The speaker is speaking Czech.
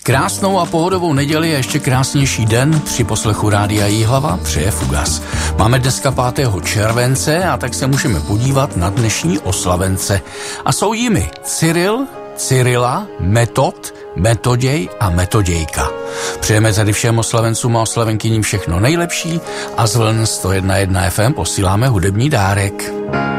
Krásnou a pohodovou neděli a ještě krásnější den při poslechu Rádia Jihlava přeje Fugas. Máme dneska 5. července a tak se můžeme podívat na dnešní oslavence. A jsou jimi Cyril, Cyrila, Metod, Metoděj a Metodějka. Přejeme tady všem oslavencům a oslavenkyním všechno nejlepší a z vln 101.1 FM posíláme hudební dárek.